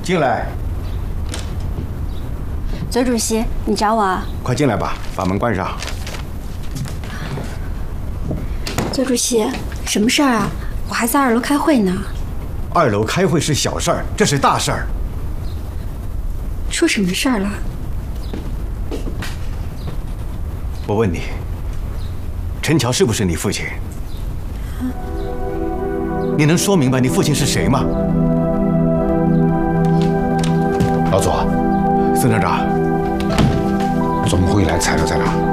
进来。 左主席，你找我啊？ 快进来吧，把门关上。 左主席，什么事儿啊？我还在2楼开会呢。 2楼开会是小事儿，这是大事儿。 出什么事儿了？ 我问你，陈桥是不是你父亲？你能说明白你父亲是谁吗？ 老左， 孙厂长， 总会来材料在哪？